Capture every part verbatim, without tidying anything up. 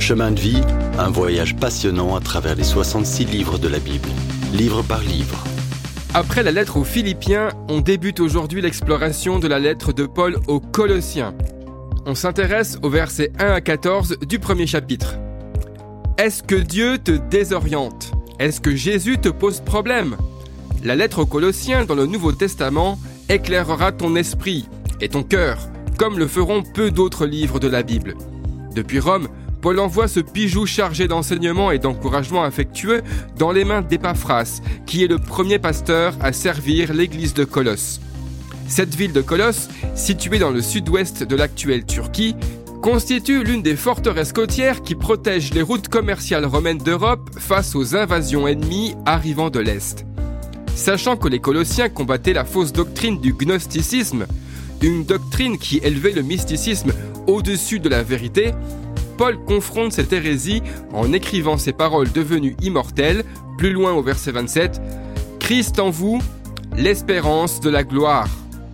Chemin de vie, un voyage passionnant à travers les soixante-six livres de la Bible, livre par livre. Après la lettre aux Philippiens, on débute aujourd'hui l'exploration de la lettre de Paul aux Colossiens. On s'intéresse aux versets un à quatorze du premier chapitre. Est-ce que Dieu te désoriente ? Est-ce que Jésus te pose problème ? La lettre aux Colossiens dans le Nouveau Testament éclairera ton esprit et ton cœur, comme le feront peu d'autres livres de la Bible. Depuis Rome, Paul envoie ce bijou chargé d'enseignements et d'encouragements affectueux dans les mains d'Épaphras, qui est le premier pasteur à servir l'église de Colosse. Cette ville de Colosse, située dans le sud-ouest de l'actuelle Turquie, constitue l'une des forteresses côtières qui protègent les routes commerciales romaines d'Europe face aux invasions ennemies arrivant de l'Est. Sachant que les Colossiens combattaient la fausse doctrine du gnosticisme, une doctrine qui élevait le mysticisme au-dessus de la vérité, Paul confronte cette hérésie en écrivant ces paroles devenues immortelles, plus loin au verset vingt-sept, « Christ en vous, l'espérance de la gloire ».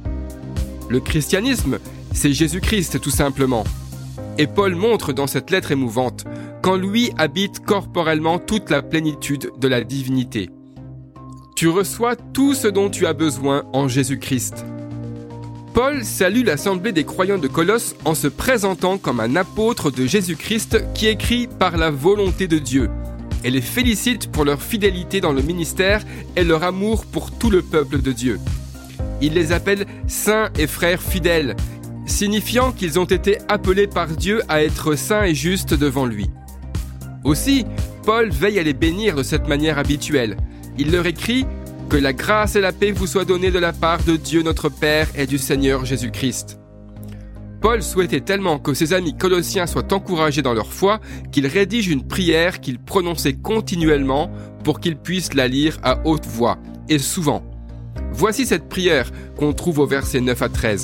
Le christianisme, c'est Jésus-Christ tout simplement. Et Paul montre dans cette lettre émouvante qu'en lui habite corporellement toute la plénitude de la divinité. Tu reçois tout ce dont tu as besoin en Jésus-Christ. Paul salue l'assemblée des croyants de Colosse en se présentant comme un apôtre de Jésus-Christ qui écrit par la volonté de Dieu et les félicite pour leur fidélité dans le ministère et leur amour pour tout le peuple de Dieu. Il les appelle saints et frères fidèles, signifiant qu'ils ont été appelés par Dieu à être saints et justes devant lui. Aussi, Paul veille à les bénir de cette manière habituelle. Il leur écrit « Que la grâce et la paix vous soient données de la part de Dieu notre Père et du Seigneur Jésus-Christ. » Paul souhaitait tellement que ses amis colossiens soient encouragés dans leur foi qu'il rédige une prière qu'il prononçait continuellement pour qu'ils puissent la lire à haute voix, et souvent. Voici cette prière qu'on trouve au verset neuf à treize.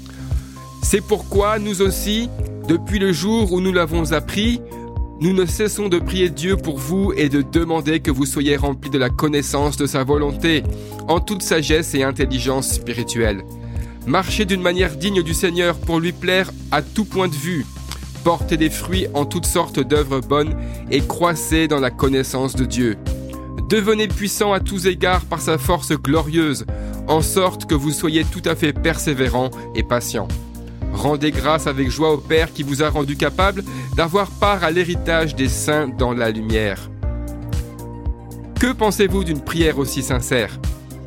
« C'est pourquoi nous aussi, depuis le jour où nous l'avons appris, nous ne cessons de prier Dieu pour vous et de demander que vous soyez remplis de la connaissance de sa volonté, en toute sagesse et intelligence spirituelle. Marchez d'une manière digne du Seigneur pour lui plaire à tout point de vue. Portez des fruits en toutes sortes d'œuvres bonnes et croissez dans la connaissance de Dieu. Devenez puissants à tous égards par sa force glorieuse, en sorte que vous soyez tout à fait persévérants et patients. Rendez grâce avec joie au Père qui vous a rendu capable d'avoir part à l'héritage des saints dans la lumière. » Que pensez-vous d'une prière aussi sincère ?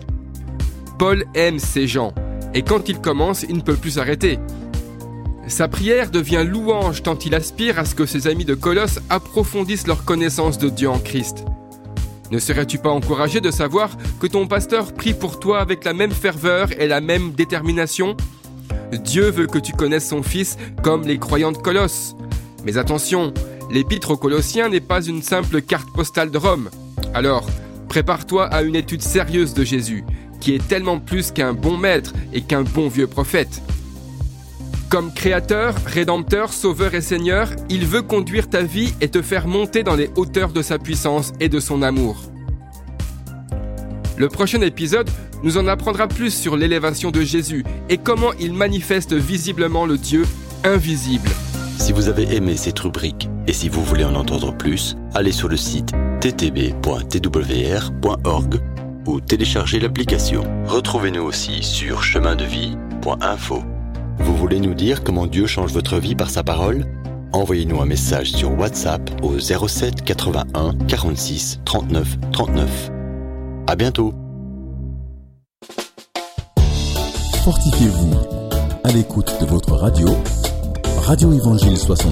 Paul aime ces gens, et quand il commence, il ne peut plus s'arrêter. Sa prière devient louange tant il aspire à ce que ses amis de Colosse approfondissent leur connaissance de Dieu en Christ. Ne serais-tu pas encouragé de savoir que ton pasteur prie pour toi avec la même ferveur et la même détermination ? Dieu veut que tu connaisses son Fils comme les croyants de Colosse. Mais attention, l'épître aux Colossiens n'est pas une simple carte postale de Rome. Alors, prépare-toi à une étude sérieuse de Jésus, qui est tellement plus qu'un bon maître et qu'un bon vieux prophète. Comme créateur, rédempteur, sauveur et seigneur, il veut conduire ta vie et te faire monter dans les hauteurs de sa puissance et de son amour. Le prochain épisode nous en apprendra plus sur l'élévation de Jésus et comment il manifeste visiblement le Dieu invisible. Si vous avez aimé cette rubrique et si vous voulez en entendre plus, allez sur le site t t b point t w r point org ou téléchargez l'application. Retrouvez-nous aussi sur chemin de vie point info. Vous voulez nous dire comment Dieu change votre vie par sa parole ? Envoyez-nous un message sur WhatsApp au zéro sept quatre-vingt-un quarante-six trente-neuf trente-neuf. À bientôt. Fortifiez-vous à l'écoute de votre radio, Radio Évangile soixante.